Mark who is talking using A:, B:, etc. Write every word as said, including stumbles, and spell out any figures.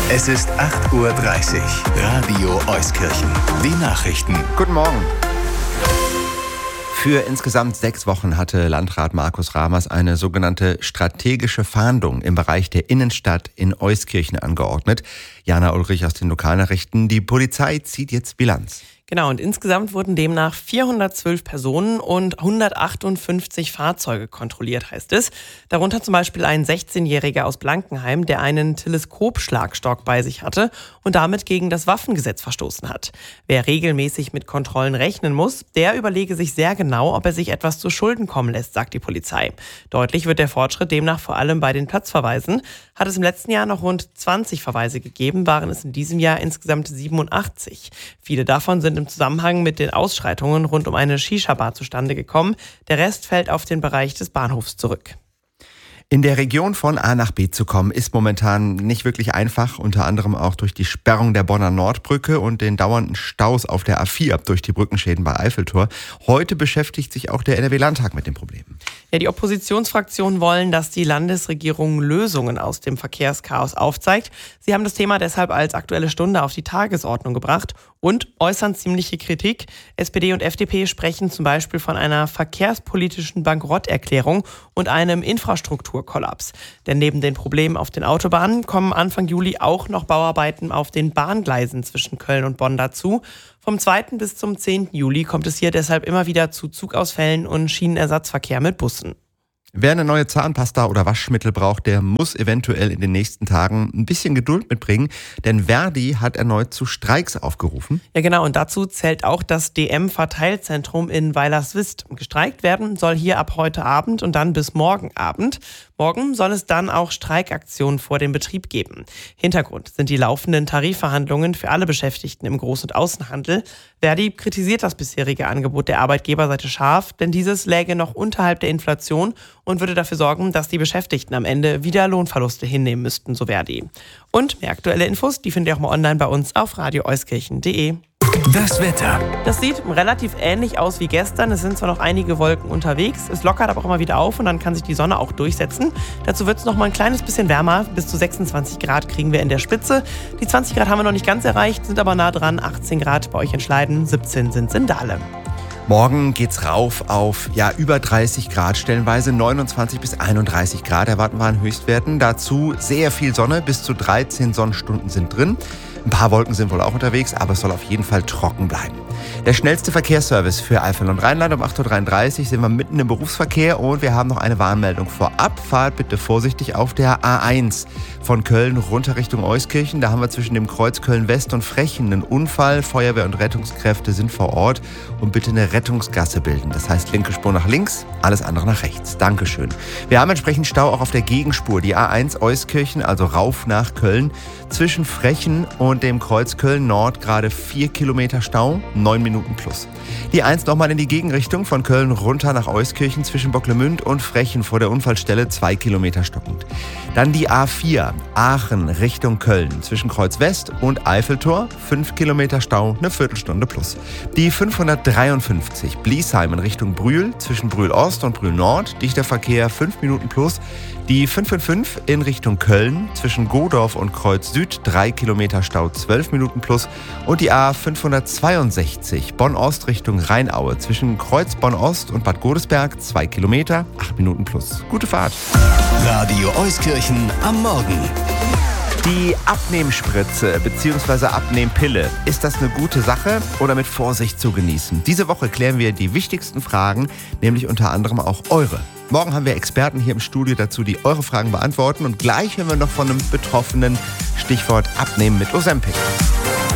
A: Es ist acht Uhr dreißig. Radio Euskirchen. Die Nachrichten.
B: Guten Morgen. Für insgesamt sechs Wochen hatte Landrat Markus Ramers eine sogenannte strategische Fahndung im Bereich der Innenstadt in Euskirchen angeordnet. Jana Ulrich aus den Lokalnachrichten. Die Polizei zieht jetzt Bilanz.
C: Genau, und insgesamt wurden demnach vierhundertzwölf Personen und hundertachtundfünfzig Fahrzeuge kontrolliert, heißt es. Darunter zum Beispiel ein sechzehnjähriger aus Blankenheim, der einen Teleskopschlagstock bei sich hatte und damit gegen das Waffengesetz verstoßen hat. Wer regelmäßig mit Kontrollen rechnen muss, der überlege sich sehr genau, ob er sich etwas zu Schulden kommen lässt, sagt die Polizei. Deutlich wird der Fortschritt demnach vor allem bei den Platzverweisen. Hat es im letzten Jahr noch rund zwanzig Verweise gegeben, waren es in diesem Jahr insgesamt siebenundachtzig. Viele davon sind im Zusammenhang mit den Ausschreitungen rund um eine Shisha-Bar zustande gekommen. Der Rest fällt auf den Bereich des Bahnhofs zurück.
B: In der Region von A nach B zu kommen, ist momentan nicht wirklich einfach, unter anderem auch durch die Sperrung der Bonner Nordbrücke und den dauernden Staus auf der A vier durch die Brückenschäden bei Eiffeltor. Heute beschäftigt sich auch der N R W-Landtag mit dem Problem.
C: Ja, die Oppositionsfraktionen wollen, dass die Landesregierung Lösungen aus dem Verkehrschaos aufzeigt. Sie haben das Thema deshalb als Aktuelle Stunde auf die Tagesordnung gebracht und äußern ziemliche Kritik. S P D und F D P sprechen zum Beispiel von einer verkehrspolitischen Bankrotterklärung und einem Infrastrukturkollaps. Denn neben den Problemen auf den Autobahnen kommen Anfang Juli auch noch Bauarbeiten auf den Bahngleisen zwischen Köln und Bonn dazu. Vom zweiten bis zum zehnten Juli kommt es hier deshalb immer wieder zu Zugausfällen und Schienenersatzverkehr mit Bussen.
B: Wer eine neue Zahnpasta oder Waschmittel braucht, der muss eventuell in den nächsten Tagen ein bisschen Geduld mitbringen, denn Verdi hat erneut zu Streiks aufgerufen.
C: Ja genau, und dazu zählt auch das D M-Verteilzentrum in Weilerswist. Gestreikt werden soll hier ab heute Abend und dann bis morgen Abend. Morgen soll es dann auch Streikaktionen vor dem Betrieb geben. Hintergrund sind die laufenden Tarifverhandlungen für alle Beschäftigten im Groß- und Außenhandel. Verdi kritisiert das bisherige Angebot der Arbeitgeberseite scharf, denn dieses läge noch unterhalb der Inflation und würde dafür sorgen, dass die Beschäftigten am Ende wieder Lohnverluste hinnehmen müssten, so Verdi. Und mehr aktuelle Infos, die findet ihr auch mal online bei uns auf radio euskirchen punkt de.
A: Das Wetter.
C: Das sieht relativ ähnlich aus wie gestern. Es sind zwar noch einige Wolken unterwegs, es lockert aber auch immer wieder auf und dann kann sich die Sonne auch durchsetzen. Dazu wird es noch mal ein kleines bisschen wärmer. Bis zu sechsundzwanzig Grad kriegen wir in der Spitze. Die zwanzig Grad haben wir noch nicht ganz erreicht, sind aber nah dran. achtzehn Grad bei euch in Schleiden, siebzehn sind es in Dahlem.
B: Morgen geht's rauf auf ja über dreißig Grad, stellenweise neunundzwanzig bis einunddreißig Grad erwarten wir an Höchstwerten. Dazu sehr viel Sonne, bis zu dreizehn Sonnenstunden sind drin. Ein paar Wolken sind wohl auch unterwegs, aber es soll auf jeden Fall trocken bleiben. Der schnellste Verkehrsservice für Eifel und Rheinland. Um acht Uhr dreiunddreißig sind wir mitten im Berufsverkehr und wir haben noch eine Warnmeldung vorab. Fahrt bitte vorsichtig auf der A eins von Köln runter Richtung Euskirchen. Da haben wir zwischen dem Kreuz Köln-West und Frechen einen Unfall. Feuerwehr und Rettungskräfte sind vor Ort und bitte eine Rettungsgasse bilden. Das heißt linke Spur nach links, alles andere nach rechts. Dankeschön. Wir haben entsprechend Stau auch auf der Gegenspur. Die A eins Euskirchen, also rauf nach Köln. Zwischen Frechen und dem Kreuz Köln-Nord gerade vier Kilometer Stau, neun Minuten plus. Die eins nochmal in die Gegenrichtung von Köln runter nach Euskirchen zwischen Bocklemünd und Frechen vor der Unfallstelle, zwei Kilometer stockend. Dann die A vier, Aachen Richtung Köln zwischen Kreuz West und Eiffeltor, fünf Kilometer Stau, eine Viertelstunde plus. Die fünfhundertdreiundfünfzig, Bliesheim in Richtung Brühl zwischen Brühl Ost und Brühl Nord, dichter Verkehr, fünf Minuten plus. Die fünf fünf fünf in Richtung Köln zwischen Godorf und Kreuz Süd, drei Kilometer Stau, zwölf Minuten plus. Und die A fünfhundertzweiundsechzig Bonn-Ost Richtung Rheinaue zwischen Kreuz Bonn-Ost und Bad Godesberg, zwei Kilometer, acht Minuten plus. Gute Fahrt.
A: Radio Euskirchen am Morgen.
B: Die Abnehmspritze bzw. Abnehmpille, ist das eine gute Sache oder mit Vorsicht zu genießen? Diese Woche klären wir die wichtigsten Fragen, nämlich unter anderem auch eure. Morgen haben wir Experten hier im Studio dazu, die eure Fragen beantworten und gleich hören wir noch von einem Betroffenen, Stichwort Abnehmen mit Ozempic.